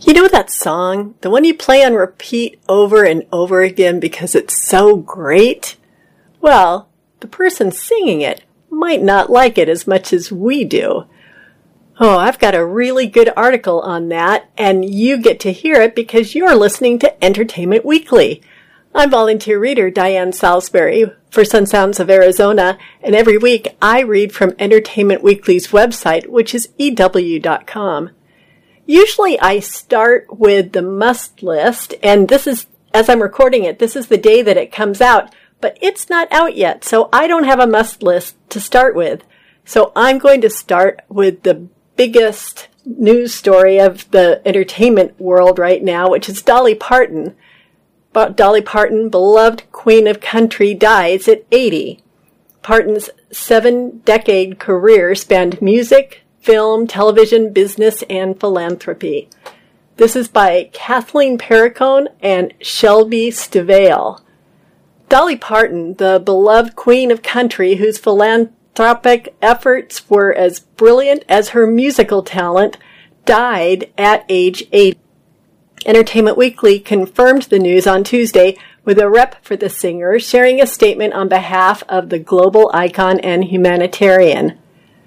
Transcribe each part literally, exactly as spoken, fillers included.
You know that song? The one you play on repeat over and over again because it's so great? Well, the person singing it might not like it as much as we do. Oh, I've got a really good article on that, and you get to hear it because you're listening to Entertainment Weekly. I'm volunteer reader Diane Salisbury for Sun Sounds of Arizona, and every week I read from Entertainment Weekly's website, which is E W dot com. Usually I start with the must list, and this is, as I'm recording it, this is the day that it comes out, but it's not out yet, so I don't have a must list to start with. So I'm going to start with the biggest news story of the entertainment world right now, which is Dolly Parton. But Dolly Parton, beloved queen of country, dies at eighty. Parton's seven-decade career spanned music, film, television, business, and philanthropy. This is by Kathleen Perricone and Shelby Stivale. Dolly Parton, the beloved queen of country whose philanthropic efforts were as brilliant as her musical talent, died at age eighty. Entertainment Weekly confirmed the news on Tuesday with a rep for the singer sharing a statement on behalf of the global icon and humanitarian.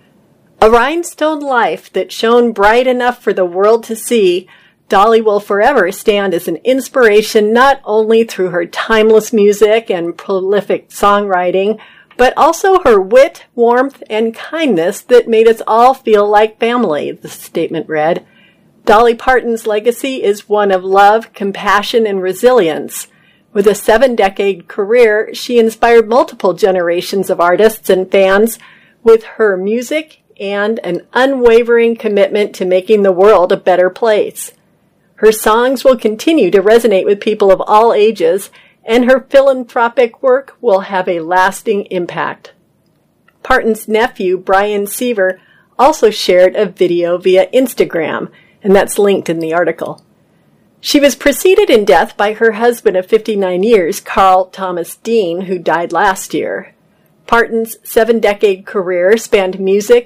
A rhinestone life that shone bright enough for the world to see, Dolly will forever stand as an inspiration not only through her timeless music and prolific songwriting, but also her wit, warmth, and kindness that made us all feel like family, the statement read. Dolly Parton's legacy is one of love, compassion, and resilience. With a seven-decade career, she inspired multiple generations of artists and fans with her music and an unwavering commitment to making the world a better place. Her songs will continue to resonate with people of all ages, and her philanthropic work will have a lasting impact. Parton's nephew, Brian Seaver, also shared a video via Instagram, and that's linked in the article. She was preceded in death by her husband of fifty-nine years, Carl Thomas Dean, who died last year. Parton's seven-decade career spanned music,